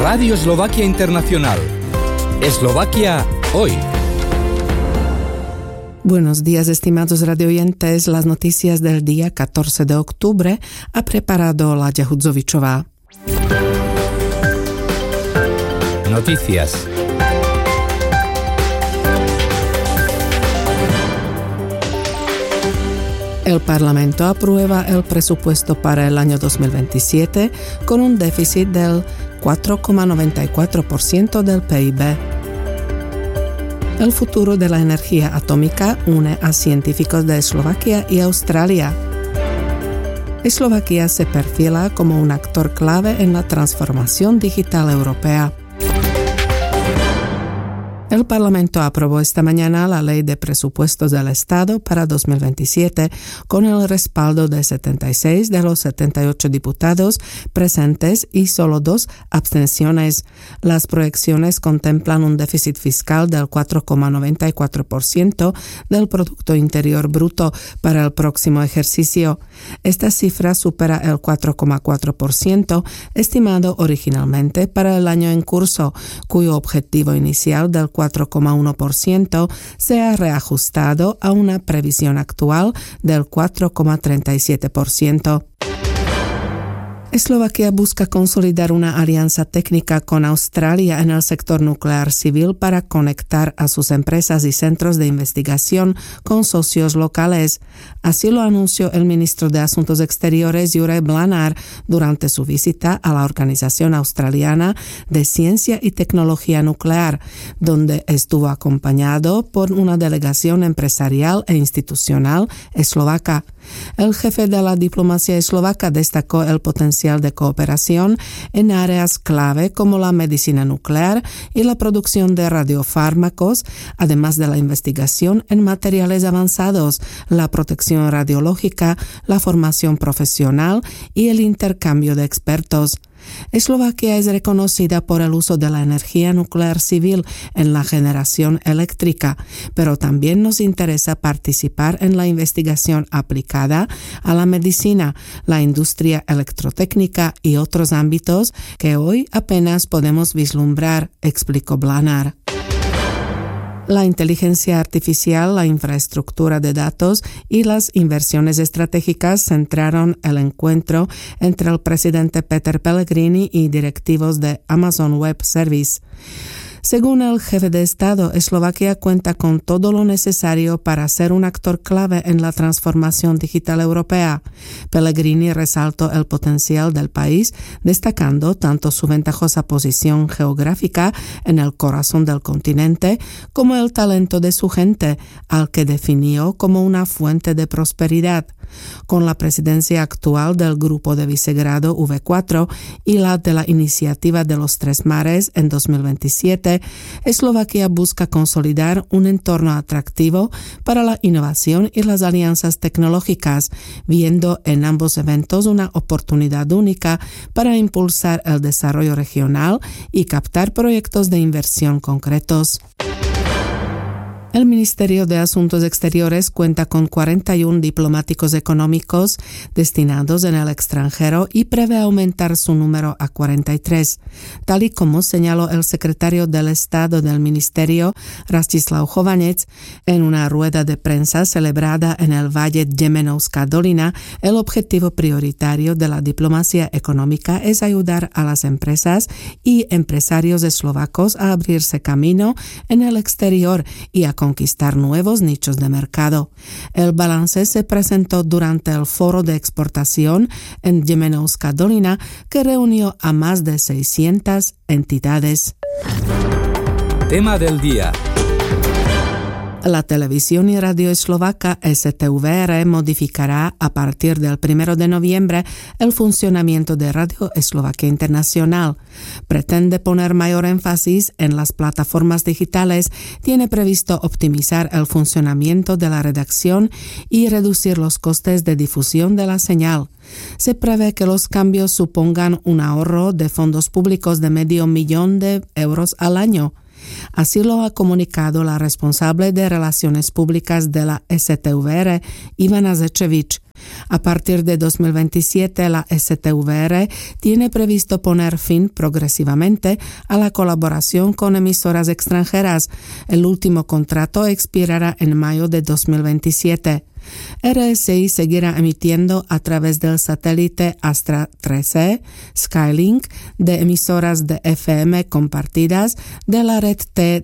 Radio Eslovaquia Internacional. Eslovaquia hoy. Buenos días, estimados radioyentes. Las noticias del día 14 de octubre ha preparado Láďa Hudzovičová. Noticias. El Parlamento aprueba el presupuesto para el año 2027 con un déficit del 4,94% del PIB. El futuro de la energía atómica une a científicos de Eslovaquia y Australia. Eslovaquia se perfila como un actor clave en la transformación digital europea. El Parlamento aprobó esta mañana la Ley de Presupuestos del Estado para 2027 con el respaldo de 76 de los 78 diputados presentes y solo 2 abstenciones. Las proyecciones contemplan un déficit fiscal del 4,94% del Producto Interior Bruto para el próximo ejercicio. Esta cifra supera el 4,4% estimado originalmente para el año en curso, cuyo objetivo inicial del 4,1% se ha reajustado a una previsión actual del 4,37%. Eslovaquia busca consolidar una alianza técnica con Australia en el sector nuclear civil para conectar a sus empresas y centros de investigación con socios locales. Así lo anunció el ministro de Asuntos Exteriores, Juraj Blanár, durante su visita a la Organización Australiana de Ciencia y Tecnología Nuclear, donde estuvo acompañado por una delegación empresarial e institucional eslovaca. El jefe de la diplomacia eslovaca destacó el potencial de cooperación en áreas clave como la medicina nuclear y la producción de radiofármacos, además de la investigación en materiales avanzados, la protección radiológica, la formación profesional y el intercambio de expertos. Eslovaquia es reconocida por el uso de la energía nuclear civil en la generación eléctrica, pero también nos interesa participar en la investigación aplicada a la medicina, la industria electrotécnica y otros ámbitos que hoy apenas podemos vislumbrar, explicó Blanár. La inteligencia artificial, la infraestructura de datos y las inversiones estratégicas centraron el encuentro entre el presidente Peter Pellegrini y directivos de Amazon Web Services. Según el jefe de Estado, Eslovaquia cuenta con todo lo necesario para ser un actor clave en la transformación digital europea. Pellegrini resaltó el potencial del país, destacando tanto su ventajosa posición geográfica en el corazón del continente como el talento de su gente, al que definió como una fuente de prosperidad. Con la presidencia actual del Grupo de Visegrado V4 y la de la Iniciativa de los Tres Mares en 2027, Eslovaquia busca consolidar un entorno atractivo para la innovación y las alianzas tecnológicas, viendo en ambos eventos una oportunidad única para impulsar el desarrollo regional y captar proyectos de inversión concretos. El Ministerio de Asuntos Exteriores cuenta con 41 diplomáticos económicos destinados en el extranjero y prevé aumentar su número a 43, tal y como señaló el secretario del Estado del Ministerio, Rastislav Chovanec, en una rueda de prensa celebrada en el Valle Jemenovská dolina. El objetivo prioritario de la diplomacia económica es ayudar a las empresas y empresarios eslovacos a abrirse camino en el exterior y a conquistar nuevos nichos de mercado. El balance se presentó durante el Foro de Exportación en Jemenovská dolina, que reunió a más de 600 entidades. Tema del día. La televisión y radio eslovaca STVR modificará a partir del 1 de noviembre el funcionamiento de Radio Eslovaquia Internacional. Pretende poner mayor énfasis en las plataformas digitales, tiene previsto optimizar el funcionamiento de la redacción y reducir los costes de difusión de la señal. Se prevé que los cambios supongan un ahorro de fondos públicos de $500,000 al año. Así lo ha comunicado la responsable de Relaciones Públicas de la STVR, Ivana Zečević. A partir de 2027, la STVR tiene previsto poner fin progresivamente a la colaboración con emisoras extranjeras. El último contrato expirará en mayo de 2027. RSI seguirá emitiendo a través del satélite Astra 3C, Skylink, de emisoras de FM compartidas, de la red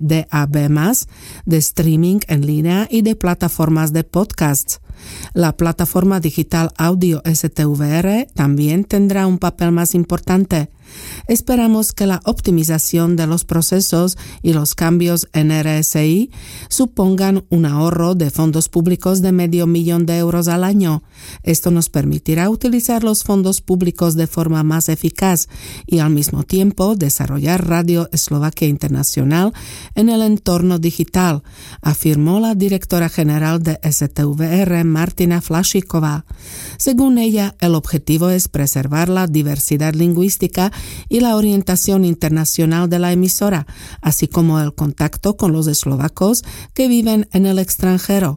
TDAB+, de streaming en línea y de plataformas de podcasts. La plataforma digital Audio STVR también tendrá un papel más importante. Esperamos que la optimización de los procesos y los cambios en RSI supongan un ahorro de fondos públicos de $500,000 de euros al año. Esto nos permitirá utilizar los fondos públicos de forma más eficaz y al mismo tiempo desarrollar Radio Eslovaquia Internacional en el entorno digital, afirmó la directora general de STVR, Martina Flašíková. Según ella, el objetivo es preservar la diversidad lingüística y la orientación internacional de la emisora, así como el contacto con los eslovacos que viven en el extranjero.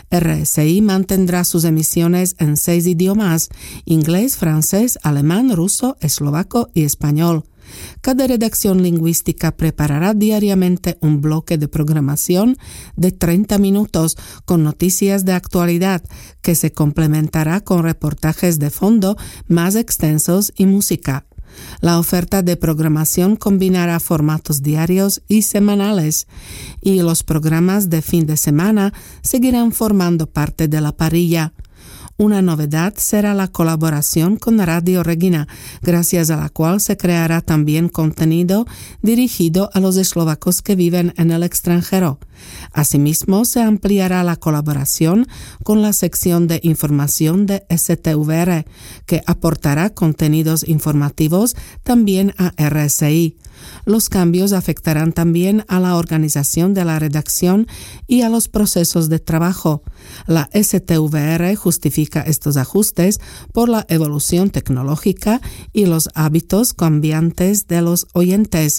RSI mantendrá sus emisiones en 6 idiomas: inglés, francés, alemán, ruso, eslovaco y español. Cada redacción lingüística preparará diariamente un bloque de programación de 30 minutos con noticias de actualidad que se complementará con reportajes de fondo más extensos y música. La oferta de programación combinará formatos diarios y semanales, y los programas de fin de semana seguirán formando parte de la parrilla. Una novedad será la colaboración con Radio Regina, gracias a la cual se creará también contenido dirigido a los eslovacos que viven en el extranjero. Asimismo, se ampliará la colaboración con la sección de información de STVR, que aportará contenidos informativos también a RSI. Los cambios afectarán también a la organización de la redacción y a los procesos de trabajo. La STVR justifica estos ajustes por la evolución tecnológica y los hábitos cambiantes de los oyentes.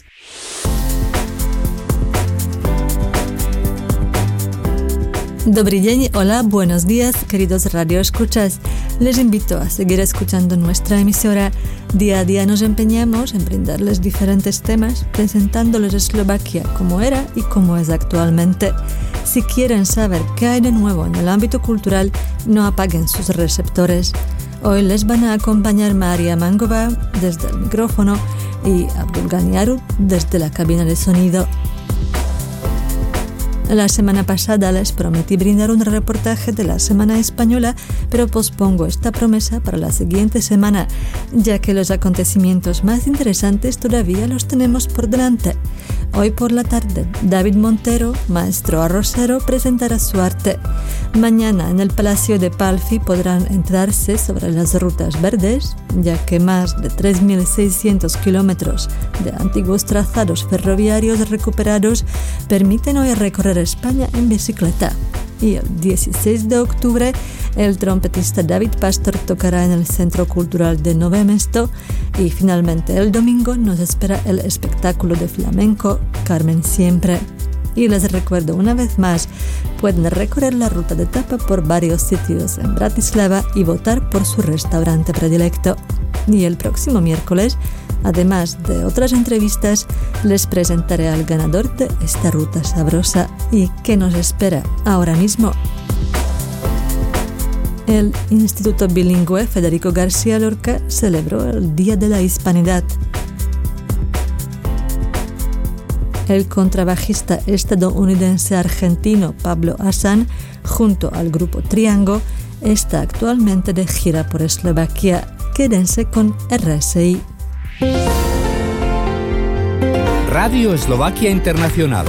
Dobry dzień, hola, buenos días, queridos radioescuchas. Les invito a seguir escuchando nuestra emisora. Día a día nos empeñamos en brindarles diferentes temas, presentándoles Eslovaquia como era y como es actualmente. Si quieren saber qué hay de nuevo en el ámbito cultural, no apaguen sus receptores. Hoy les van a acompañar María Mangová desde el micrófono y Abdulgan Yarur desde la cabina de sonido. La semana pasada les prometí brindar un reportaje de la Semana Española, pero pospongo esta promesa para la siguiente semana, ya que los acontecimientos más interesantes todavía los tenemos por delante. Hoy por la tarde, David Montero, maestro arrocero, presentará su arte. Mañana en el Palacio de Palfi podrán enterarse sobre las rutas verdes, ya que más de 3.600 kilómetros de antiguos trazados ferroviarios recuperados permiten hoy recorrer España en bicicleta. Y el 16 de octubre, el trompetista David Pastor tocará en el Centro Cultural de Nové Mesto y finalmente el domingo nos espera el espectáculo de flamenco Carmen Siempre. Y les recuerdo una vez más, pueden recorrer la ruta de etapa por varios sitios en Bratislava y votar por su restaurante predilecto. Y el próximo miércoles, además de otras entrevistas, les presentaré al ganador de esta ruta sabrosa. ¿Y qué nos espera ahora mismo? El Instituto Bilingüe Federico García Lorca celebró el Día de la Hispanidad. El contrabajista estadounidense-argentino Pablo Hassan, junto al grupo Triango, está actualmente de gira por Eslovaquia. Quédense con RSI. Radio Eslovaquia Internacional.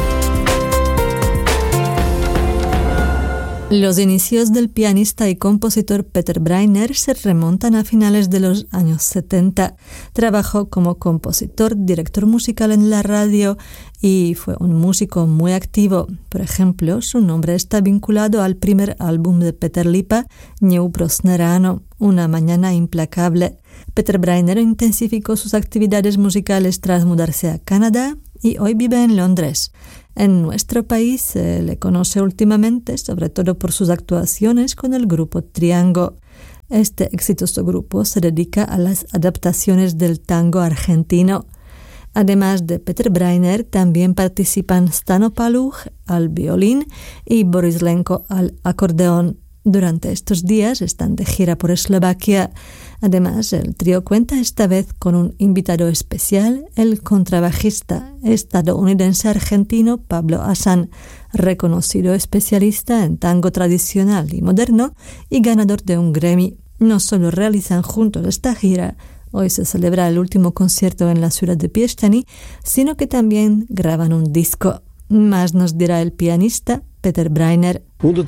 Los inicios del pianista y compositor Peter Breiner se remontan a finales de los años 70. Trabajó como compositor, director musical en la radio y fue un músico muy activo. Por ejemplo, su nombre está vinculado al primer álbum de Peter Lipa, Neúprosné ráno, Una mañana implacable. Peter Breiner intensificó sus actividades musicales tras mudarse a Canadá y hoy vive en Londres. En nuestro país se le conoce últimamente sobre todo por sus actuaciones con el grupo Triango. Este exitoso grupo se dedica a las adaptaciones del tango argentino. Además de Peter Breiner, también participan Stano Paluch al violín y Boris Lenko al acordeón. Durante estos días están de gira por Eslovaquia. Además, el trío cuenta esta vez con un invitado especial, el contrabajista estadounidense argentino Pablo Hassan, reconocido especialista en tango tradicional y moderno y ganador de un Grammy. No solo realizan juntos esta gira, hoy se celebra el último concierto en la ciudad de Piešťany, sino que también graban un disco. Más nos dirá el pianista Peter Breiner.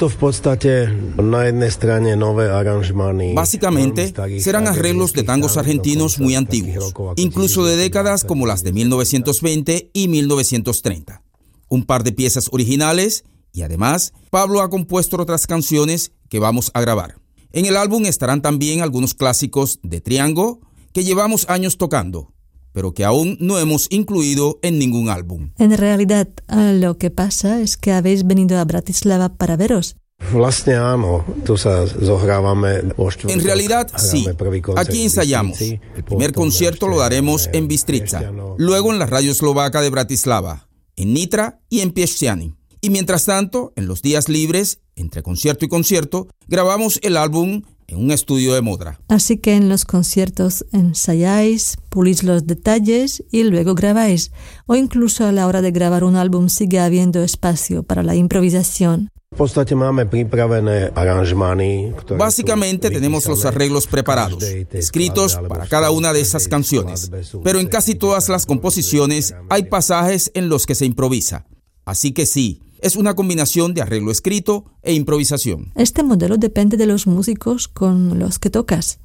Básicamente, serán arreglos de tangos argentinos muy antiguos, incluso de décadas como las de 1920 y 1930. Un par de piezas originales y además, Pablo ha compuesto otras canciones que vamos a grabar. En el álbum estarán también algunos clásicos de Triango que llevamos años tocando, pero que aún no hemos incluido en ningún álbum. En realidad, lo que pasa es que habéis venido a Bratislava para veros. En realidad, sí. Aquí ensayamos. El primer concierto lo daremos en Bystrica, luego en la Radio Eslovaca de Bratislava, en Nitra y en Piešťany. Y mientras tanto, en los días libres, entre concierto y concierto, grabamos el álbum en un estudio de Modra. Así que en los conciertos ensayáis, pulís los detalles y luego grabáis. O incluso a la hora de grabar un álbum sigue habiendo espacio para la improvisación. Básicamente tenemos los arreglos preparados, escritos para cada una de esas canciones. Pero en casi todas las composiciones hay pasajes en los que se improvisa. Así que sí, es una combinación de arreglo escrito e improvisación. Este modelo depende de los músicos con los que tocas.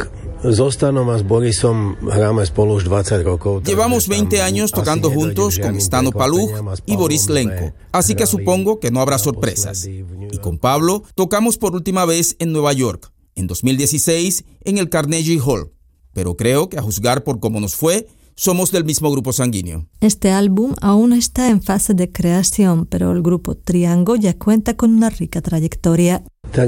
Llevamos 20 años tocando juntos con Stano Paluch y Boris Lenko, así que supongo que no habrá sorpresas. Y con Pablo tocamos por última vez en Nueva York, en 2016, en el Carnegie Hall. Pero creo que a juzgar por cómo nos fue, somos del mismo grupo sanguíneo. Este álbum aún está en fase de creación, pero el grupo Triango ya cuenta con una rica trayectoria.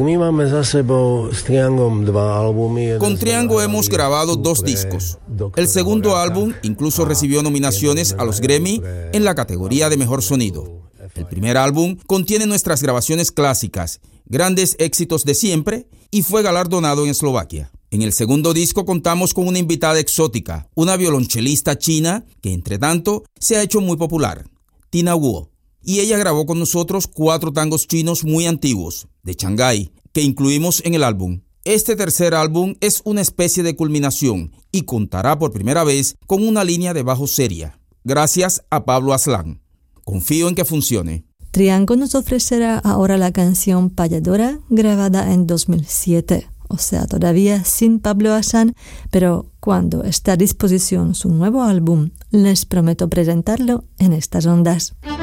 Con Triango hemos grabado 2 discos. El segundo álbum incluso recibió nominaciones a los Grammy en la categoría de Mejor Sonido. El primer álbum contiene nuestras grabaciones clásicas, grandes éxitos de siempre, y fue galardonado en Eslovaquia. En el segundo disco contamos con una invitada exótica, una violonchelista china que entre tanto se ha hecho muy popular, Tina Wu. Y ella grabó con nosotros 4 tangos chinos muy antiguos, de Shanghái, que incluimos en el álbum. Este tercer álbum es una especie de culminación y contará por primera vez con una línea de bajo seria, gracias a Pablo Hassan. Confío en que funcione. Triango nos ofrecerá ahora la canción Payadora, grabada en 2007. O sea, todavía sin Pablo Hassan, pero cuando esté a disposición su nuevo álbum, les prometo presentarlo en estas ondas.